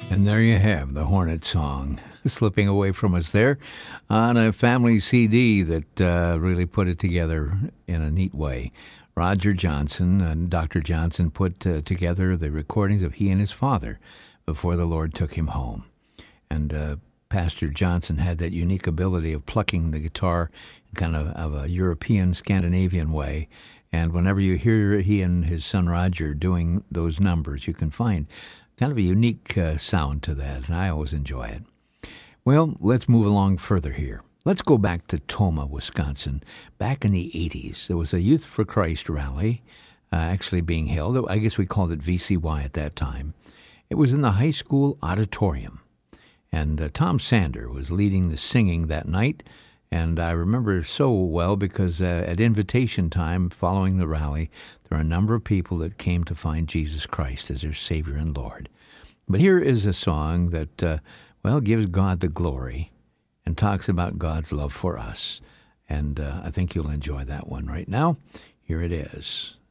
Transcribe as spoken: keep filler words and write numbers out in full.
And there you have the Hornet song slipping away from us there on a family C D that uh, really put it together in a neat way. Roger Johnson and Doctor Johnson put uh, together the recordings of he and his father before the Lord took him home. And uh, Pastor Johnson had that unique ability of plucking the guitar in kind of, of a European, Scandinavian way. And whenever you hear he and his son Roger doing those numbers, you can find kind of a unique uh, sound to that, and I always enjoy it. Well, let's move along further here. Let's go back to Tomah, Wisconsin. Back in the eighties, there was a Youth for Christ rally uh, actually being held. I guess we called it V C Y at that time. It was in the high school auditorium, and uh, Tom Sander was leading the singing that night. And I remember so well because uh, at invitation time following the rally, there are a number of people that came to find Jesus Christ as their Savior and Lord. But here is a song that, uh, well, gives God the glory and talks about God's love for us. And uh, I think you'll enjoy that one right now. Here it is.